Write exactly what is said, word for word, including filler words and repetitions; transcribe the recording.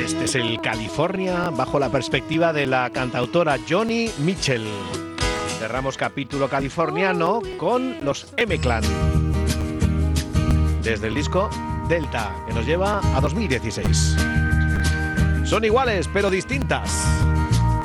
Este es el California bajo la perspectiva de la cantautora Joni Mitchell. Cerramos capítulo californiano con los M-Clan. Desde el disco Delta, que nos lleva a dos mil dieciséis. Son iguales, pero distintas.